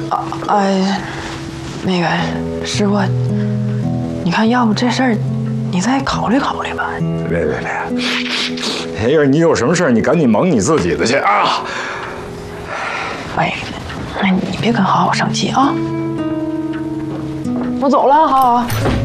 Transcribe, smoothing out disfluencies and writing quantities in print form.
那个师傅，你看，要不这事儿，你再考虑考虑吧。 别，哎呀，你有什么事儿，你赶紧忙你自己的去啊！ 哎，你别跟好好生气啊。我走了，好好。